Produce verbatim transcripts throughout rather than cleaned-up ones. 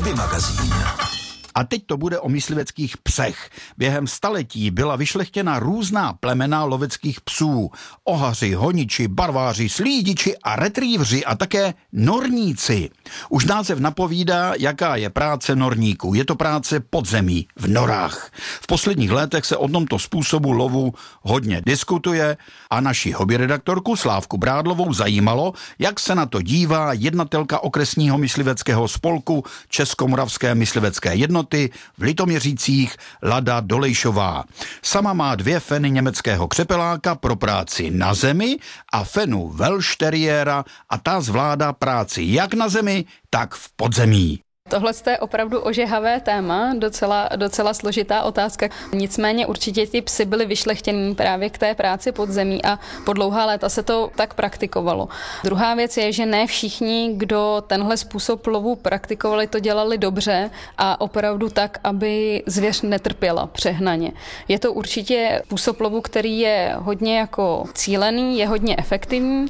Hobby magazín. A teď to bude o mysliveckých psech. Během staletí byla vyšlechtěna různá plemena loveckých psů. Ohaři, honiči, barváři, slídiči a retrívři a také norníci. Už název napovídá, jaká je práce norníků. Je to práce podzemí, v norách. V posledních letech se o tomto způsobu lovu hodně diskutuje a naši hobbyredaktorku Slávku Brádlovou zajímalo, jak se na to dívá jednatelka okresního mysliveckého spolku Českomoravské myslivecké jednoty v Litoměřicích Lada Dolejšová. Sama má dvě feny německého křepeláka pro práci na zemi a fenu Welsh Terriera a ta zvládá práci jak na zemi, tak v podzemí. Tohle je opravdu ožehavé téma, docela, docela složitá otázka. Nicméně určitě ty psy byly vyšlechtěný právě k té práci pod zemí a po dlouhá léta se to tak praktikovalo. Druhá věc je, že ne všichni, kdo tenhle způsob lovu praktikovali, to dělali dobře a opravdu tak, aby zvěř netrpěla přehnaně. Je to určitě způsob lovu, který je hodně jako cílený, je hodně efektivní.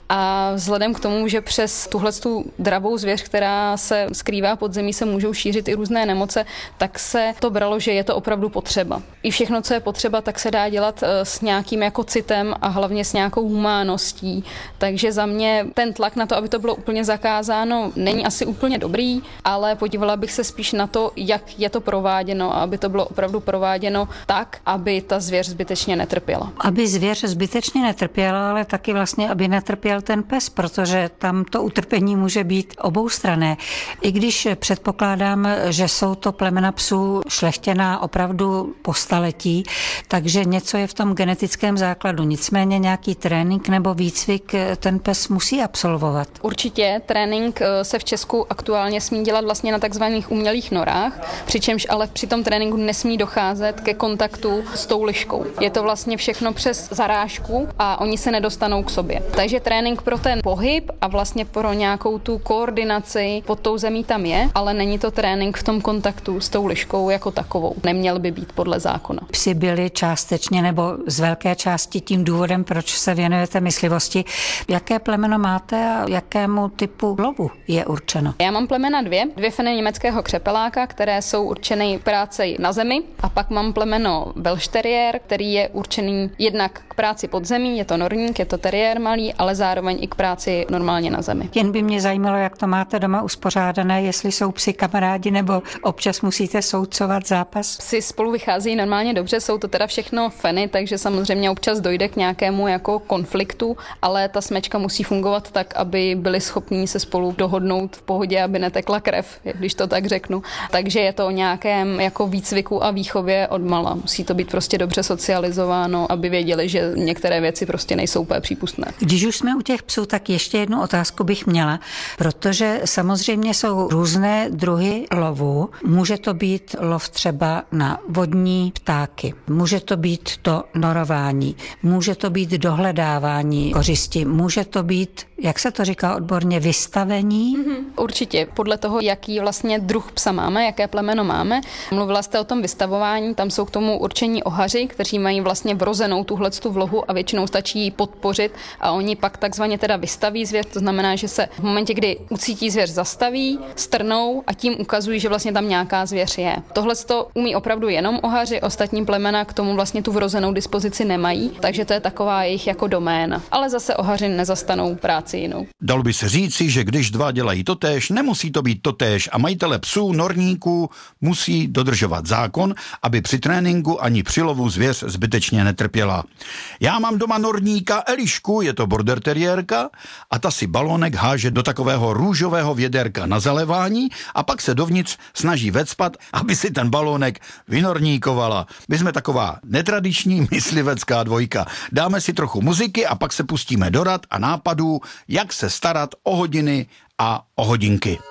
A vzhledem k tomu, že přes tuhletu dravou zvěř, která se skrývá pod zemí, se můžou šířit i různé nemoce, tak se to bralo, že je to opravdu potřeba. I všechno, co je potřeba, tak se dá dělat s nějakým jako citem a hlavně s nějakou humáností. Takže za mě ten tlak na to, aby to bylo úplně zakázáno, není asi úplně dobrý, ale podívala bych se spíš na to, jak je to prováděno a aby to bylo opravdu prováděno tak, aby ta zvěř zbytečně netrpěla. Aby zvěř zbytečně netrpěla, ale taky vlastně, aby netrpěl ten pes, protože tam to utrpení může být oboustranné. I když předpokládám, že jsou to plemena psů šlechtěná opravdu po staletí, takže něco je v tom genetickém základu. Nicméně nějaký trénink nebo výcvik ten pes musí absolvovat. Určitě trénink se v Česku aktuálně smí dělat vlastně na takzvaných umělých norách, přičemž ale při tom tréninku nesmí docházet ke kontaktu s tou liškou. Je to vlastně všechno přes zarážku a oni se nedostanou k sobě. Takže trénink pro ten pohyb a vlastně pro nějakou tu koordinaci pod tou zemí tam je, ale není to trénink v tom kontaktu s tou liškou jako takovou. Neměl by být podle zákona. Psi byli částečně nebo z velké části tím důvodem, proč se věnujete myslivosti. Jaké plemeno máte a jakému typu lovu je určeno? Já mám plemena dvě, dvě feny německého křepeláka, které jsou určeny k práci na zemi, a pak mám plemeno Welsh Terrier, který je určený jednak k práci pod zemí, je to norník, je to terriér malý, ale zároveň i k práci normálně na zemi. Jen by mě zajímalo, jak to máte doma uspořádané, jestli jsou psi kamarádi nebo občas musíte soudcovat zápas. Psi spolu vychází normálně dobře, jsou to teda všechno feny, takže samozřejmě občas dojde k nějakému jako konfliktu, ale ta smečka musí fungovat tak, aby byli schopní se spolu dohodnout v pohodě, aby netekla krev, když to tak řeknu. Takže je to o nějakém jako výcviku a výchově odmala. Musí to být prostě dobře socializováno, aby věděli, že některé věci prostě nejsou úplně přípustné. Když už jsme u těch psů, tak ještě jednu otázku bych měla, protože samozřejmě jsou různé druhy lovu. Může to být lov třeba na vodní ptáky, může to být to norování, může to být dohledávání kořisti, může to být, jak se to říká odborně, vystavení? Mm-hmm. Určitě, podle toho, jaký vlastně druh psa máme, jaké plemeno máme. Mluvila jste o tom vystavování, tam jsou k tomu určení ohaři, kteří mají vlastně vrozenou tuhletu vlohu a většinou stačí ji podpořit a oni pak takzvaně teda vystaví zvěř, to znamená, že se v momentě, kdy ucítí zvěř, zastaví, strnou a tím ukazují, že vlastně tam nějaká zvěř je. Tohle to umí opravdu jenom ohaři, ostatní plemena k tomu vlastně tu vrozenou dispozici nemají, takže to je taková jejich jako doména. Ale zase ohaři nezastanou práci jinou. Dalo by se říci, že když dva dělají totéž, nemusí to být totéž a majitele psů, norníků musí dodržovat zákon, aby při tréninku ani při lovu zvěř zbytečně netrpěla. Já mám doma norníka Elišku, je to border teriérka, a ta si balónek háže do takového růžového věderka na zalévání a pak se dovnitř snaží vecpat, aby si ten balónek vynorníkovala. My jsme taková netradiční myslivecká dvojka. Dáme si trochu muziky a pak se pustíme do rad a nápadů, jak se starat o hodiny a o hodinky.